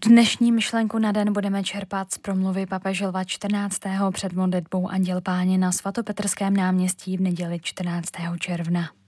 Dnešní myšlenku na den budeme čerpat z promluvy papeže Lva 14. před modlitbou Anděl Páně na svatopetrském náměstí v neděli 14. června.